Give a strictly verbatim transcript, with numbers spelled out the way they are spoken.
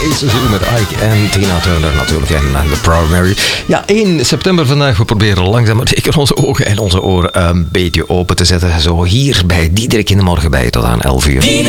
Deze seizoen met Ike en Tina Turner natuurlijk en The Proud Mary. Ja, één september vandaag. We proberen langzaam maar zeker onze ogen en onze oren een beetje open te zetten. Zo hier bij Diederik in de Morgen bij tot aan elf uur.